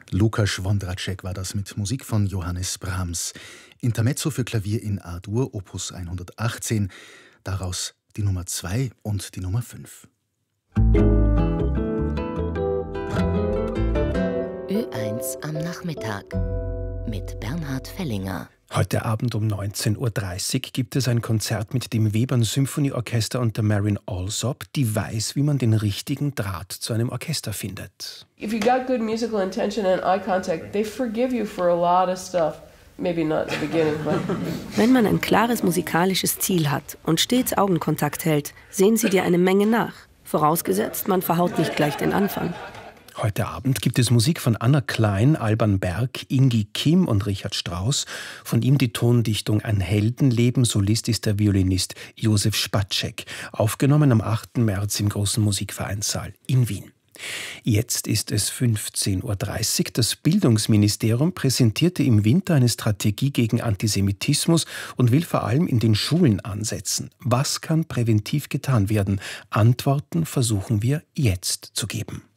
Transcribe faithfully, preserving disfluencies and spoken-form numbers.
Lukáš Vondráček war das mit Musik von Johannes Brahms. Intermezzo für Klavier in A-Dur, Opus hundertachtzehn, daraus die Nummer zwei und die Nummer fünf. Ö eins am Nachmittag mit Bernhard Fellinger. Heute Abend um neunzehn Uhr dreißig gibt es ein Konzert mit dem Webern Symphonieorchester und der Marin Alsop, die weiß, wie man den richtigen Draht zu einem Orchester findet. If you got good musical intention and eye contact, they forgive you for a lot of stuff. Maybe not at the beginning, but Wenn man ein klares musikalisches Ziel hat und stets Augenkontakt hält, sehen sie dir eine Menge nach. Vorausgesetzt, man verhaut nicht gleich den Anfang. Heute Abend gibt es Musik von Anna Klein, Alban Berg, Ingi Kim und Richard Strauss. Von ihm die Tondichtung Ein Heldenleben. Solist ist der Violinist Josef Spacek. Aufgenommen am achten März im Großen Musikvereinssaal in Wien. Jetzt ist es fünfzehn Uhr dreißig. Das Bildungsministerium präsentierte im Winter eine Strategie gegen Antisemitismus und will vor allem in den Schulen ansetzen. Was kann präventiv getan werden? Antworten versuchen wir jetzt zu geben.